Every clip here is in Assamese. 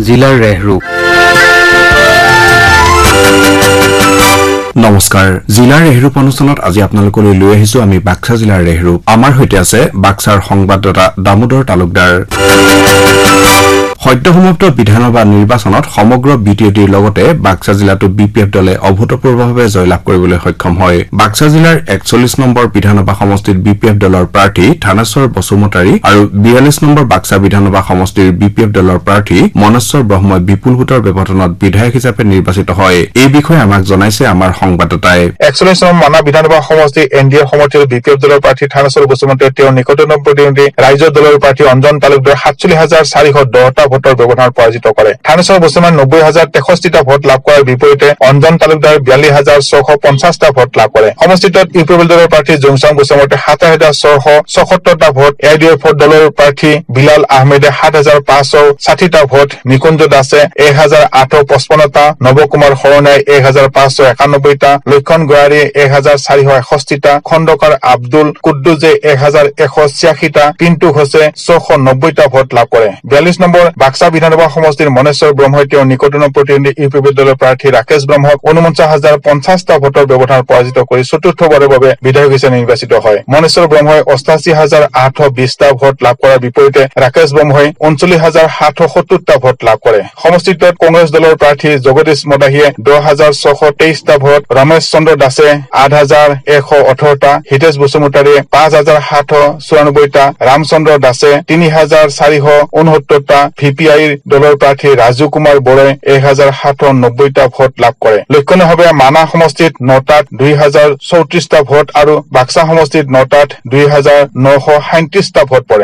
জিলাৰ ৰেহৰূপ। নমস্কাৰ, জিলাৰ ৰেহৰূপ অনুষ্ঠানত আজি আপোনালোকলৈ লৈ আহিছো আমি বাক্সা জিলাৰ ৰেহৰূপ। আমাৰ সৈতে আছে বাক্সাৰ সংবাদদাতা দামোদৰ তালুকদাৰ। সদ্যসমাপ্ত বিধানসভা নিৰ্বাচনত সমগ্ৰ বিটিএডিৰ লগতে বাক্সা জিলাতো বিপিএফ দলে অভূতপূৰ্বভাৱে জয়লাভ কৰিবলৈ সক্ষম হয়। বাক্সা জিলাৰ 41 নম্বৰ বিধানসভা সমষ্টিত বিপিএফ দলৰ প্ৰাৰ্থী থানেশ্বৰ বসুমতাৰী আৰু 42 নম্বৰ বাক্সা বিধানসভা সমষ্টিৰ বিপিএফ দলৰ প্ৰাৰ্থী মনেশ্বৰ ব্ৰহ্মই বিপুল ভোটৰ ব্যৱধানত বিধায়ক হিচাপে নিৰ্বাচিত হয়। এই বিষয়ে আমাক জনাইছে আমাৰ সংবাদদাতাই। 41 নম্বৰ মানা বিধানসভা সমষ্টি এনডিএ সমৰ্থিত বিপিএফ দলৰ প্ৰাৰ্থী থানেশ্বৰ বসুমতাৰী তেওঁৰ নিকটতম প্ৰতিনিধি ৰাইজৰ দলৰ প্ৰাৰ্থী অঞ্জন তালুকদাৰ 47,410টা ভোটৰ ব্যৱধানত পৰাজিত কৰে। থানেশ্বৰ বসুমতাৰী 90,063টা ভোট লাভ কৰাৰ বিপৰীতে অঞ্জন তালুকদাৰ 42,650টা ভোট লাভ কৰে। সমষ্টিটোত ইউপিএফ দলৰ প্ৰাৰ্থী জংচাং বসুমতাৰী 27,674টা ভোট, এআইডিএফ দলৰ প্ৰাৰ্থী বিলাল আহমেদে 7,560টা ভোট, নিকুঞ্জ দাসে 1,855টা, নৱকুমাৰ শৰণাই 1,591টা, লক্ষণ গোৱাৰীয়ে 1,461টা, খণ্ডকাৰ আব্দুল কুদ্দুজে 1,186টা, পিণ্টু ঘোষে 690টা ভোট লাভ কৰে। 42 নম্বৰ বাক্সা বিধানসভা সমষ্টিৰ মনেশ্বৰ ব্ৰহ্মই তেওঁৰ নিকটতম প্ৰতিনিধি ইউপিএফ দলৰ প্ৰাৰ্থী ৰাকেশ ব্ৰহ্মক 49,050টা ভোটৰ ব্যৱধানত পৰাজিত কৰি চতুৰ্থবাৰৰ বাবে বিধায়ক হিচাপে নিৰ্বাচিত হয়। মনেশ্বৰ ব্ৰহ্মই 88,820টা ভোট লাভ কৰাৰ বিপৰীতে ৰাকেশ ব্ৰহ্মই 39,770টা ভোট লাভ কৰে। সমষ্টিটোত কংগ্ৰেছ দলৰ প্ৰাৰ্থী জগদীশ মদাহীয়ে 10,623টা ভোট, ৰমেশ চন্দ্ৰ দাসে 8,118টা, হিতেশ বসুমতাৰীয়ে 5,794টা, ৰামচন্দ্ৰ দাসে 3,469টা, ভিপিআইৰ দলৰ প্ৰাৰ্থী ৰাজু কুমাৰ বৰাই 1,790টা ভোট লাভ কৰে। লক্ষণীয়ভাৱে মানা সমষ্টিত নটাত 2,034টা ভোট আৰু বাক্সা সমষ্টিত নটাত 2,937টা ভোট পৰে।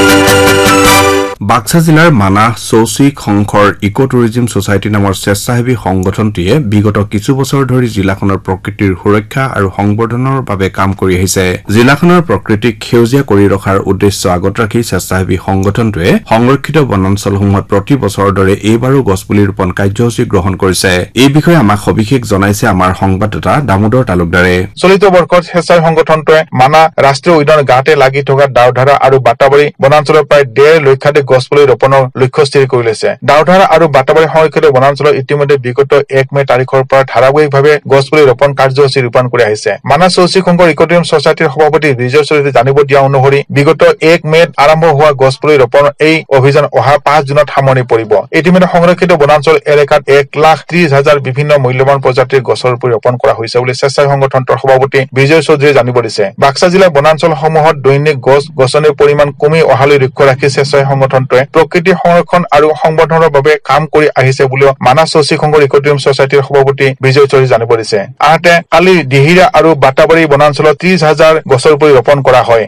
বাক্সা জিলাৰ মানাহ চৌচিক সংঘৰ ইকো টুৰিজিম ছচাইটি নামৰ স্বেচ্ছাসেৱী সংগঠনটোৱে বিগত কিছু বছৰ ধৰি জিলাখনৰ প্ৰকৃতিৰ সুৰক্ষা আৰু সংবৰ্ধনৰ বাবে কাম কৰি আহিছে। জিলাখনৰ প্ৰকৃতিক সেউজীয়া কৰি ৰখাৰ উদ্দেশ্য আগত ৰাখি স্বেচ্ছাসেৱী সংগঠনটোৱে সংৰক্ষিত বনাঞ্চলসমূহত প্ৰতি বছৰৰ দৰে এইবাৰো গছপুলি ৰোপণ কাৰ্যসূচী গ্ৰহণ কৰিছে। এই বিষয়ে আমাক সবিশেষ জনাইছে আমাৰ সংবাদদাতা দামোদৰ তালুকদাৰে। চলিত বৰ্ষত স্বেচ্ছাসেৱী সংগঠনটোৱে মানা ৰাষ্ট্ৰীয় উদ্যানৰ গাঁতে লাগি থকা ডাউধাৰা আৰু বাটাবাৰী বনাঞ্চলৰ প্ৰায় 1.5 লক্ষাধিক গছপুলি ৰোপণৰ লক্ষ্য স্থিৰ কৰি লৈছে। ডাউধাৰা আৰু বাটাবাৰী সংৰক্ষিত বনাঞ্চলত ইতিমধ্যে বিগত 1 মে তাৰিখৰ পৰা ধাৰাবাহিকভাৱে গছপুলি ৰোপণ কাৰ্যসূচী ৰূপায়ণ কৰি আহিছে। মানাহ চৌচিক সংঘৰ ইকো টুৰিজিম ছচাইটিৰ সভাপতি বিজয় চৌধুৰীয়ে জানিব দিয়া অনুসৰি বিগত 1 মেত আৰম্ভ হোৱা গছপুলি ৰোপণ এই অভিযান অহা 5 জুনত সামৰণি পৰিব। ইতিমধ্যে সংৰক্ষিত বনাঞ্চল এলেকাত 1,30,000 বিভিন্ন মূল্যৱান প্ৰজাতিৰ গছৰ পুলি ৰোপণ কৰা হৈছে বুলি স্বেচ্ছাসেৱী সংগঠনটোৰ সভাপতি বিজয় চৌধুৰীয়ে জানিব দিছে। বাক্সা জিলাৰ বনাঞ্চলসমূহত দৈনিক গছ-গছনিৰ পৰিমাণ কমি অহালৈ লক্ষ্য ৰাখি স্বেচ্ছাসেৱী সংগঠনটোৱে প্ৰকৃতিৰ সংৰক্ষণ আৰু সংবৰ্ধনৰ বাবে কাম কৰি আহিছে বুলিও মানাহ চৌচিক সংঘৰ ইকো টুৰিজিম ছচাইটিৰ সভাপতি বিজয় চৌধুৰীয়ে জানিব দিছে। আনহাতে কালি দিহিৰা আৰু বাটাবাৰী বনাঞ্চলত 30,000 গছৰ পুলি ৰোপণ কৰা হয়।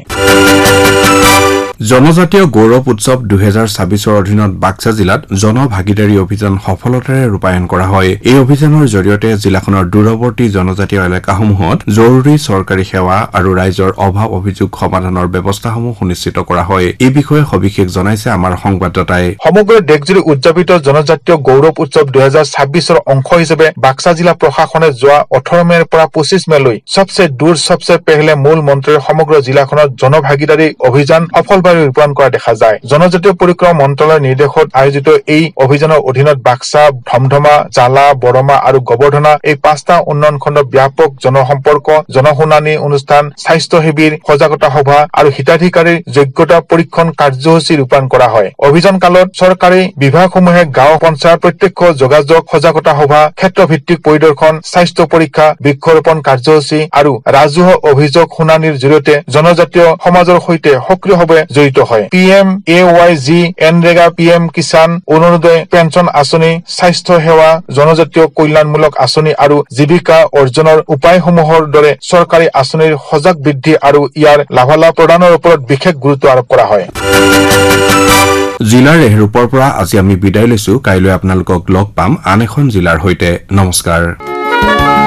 জনজাতীয় গৌৰৱ উৎসৱ 2026ৰ অধীনত বাক্সা জিলাত জনভাগিদাৰী অভিযান সফলতাৰে ৰূপায়ণ কৰা হয়। এই অভিযানৰ জৰিয়তে জিলাখনৰ দূৰৱৰ্তী জনজাতীয় এলেকাসমূহত জৰুৰী চৰকাৰী সেৱা আৰু ৰাইজৰ অভাৱ অভিযোগ সমাধানৰ ব্যৱস্থাসমূহ সুনিশ্চিত কৰা হয়। এই বিষয়ে সবিশেষ জনাইছে আমাৰ সংবাদদাতাই। সমগ্ৰ দেশজুৰি উদযাপিত জনজাতীয় গৌৰৱ উৎসৱ 2026ৰ অংশ হিচাপে বাক্সা জিলা প্ৰশাসনে যোৱা 18 মেৰ পৰা 25 মেলৈ সবচে দূৰ সবচে পেহলে মূল মন্ত্ৰৰ সমগ্ৰ জিলাখনত জনভাগিদাৰী অভিযান সফলভাৱে ৰূপায়ণ কৰা দেখা যায়। জনজাতীয় পৰিক্ৰমা মন্ত্ৰালয়ৰ নিৰ্দেশত আয়োজিত এই অভিযানৰ অধীনত বাক্সা, ধমধমা, জালা, বৰমা আৰু গোবৰ্ধনা এই 5টা উন্নয়ন খণ্ডত ব্যাপক জনসম্পৰ্ক, জনশুনানি অনুষ্ঠান, স্বাস্থ্য শিবিৰ, সজাগতা সভা আৰু হিতাধিকাৰীৰ যোগ্যতা পৰীক্ষণ কাৰ্যসূচী ৰূপায়ণ কৰা হয়। অভিযান কালত চৰকাৰী বিভাগসমূহে গাঁও পঞ্চায়ত প্ৰত্যক্ষ যোগাযোগ, সজাগতা সভা, ক্ষেত্ৰভিত্তিক পৰিদৰ্শন, স্বাস্থ্য পৰীক্ষা, বৃক্ষৰোপণ কাৰ্যসূচী আৰু ৰাজহুৱা অভিযোগ শুনানিৰ জৰিয়তে জনজাতীয় সমাজৰ সৈতে সক্ৰিয়ভাৱে জড়িত হয়। PMAYG, NREGA, PM Kisan, Orunodoi pension আঁচনি, স্বাস্থ্য সেৱা, জনজাতীয় কল্যাণমূলক আঁচনি আৰু জীৱিকা অৰ্জনৰ উপায়সমূহৰ দৰে চৰকাৰী আঁচনিৰ সজাগ বৃদ্ধি আৰু ইয়াৰ লাভালাভ প্ৰদানৰ ওপৰত বিশেষ গুৰুত্ব আৰোপ কৰা হয়। জিলাৰ ৰেহৰূপৰ পৰা আজি আমি বিদায় লৈছো। কাইলৈ আপোনালোকক লগ পাম আন এখন জিলাৰ সৈতে। নমস্কাৰ।